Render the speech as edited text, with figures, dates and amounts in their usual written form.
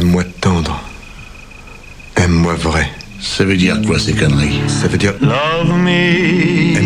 Aime-moi tendre. Aime-moi vrai. Ça veut dire quoi ces conneries? Ça veut dire... Love me.